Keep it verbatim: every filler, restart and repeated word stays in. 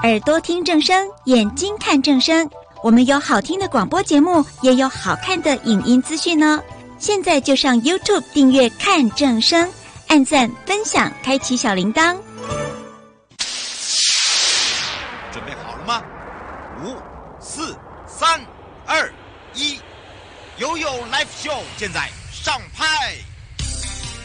耳朵听正声，眼睛看正声。我们有好听的广播节目，也有好看的影音资讯哦。现在就上 YouTube 订阅看正声，按赞分享，开启小铃铛。 准备好了吗？五、四、三、二、一，悠悠 Live Show 现在上拍。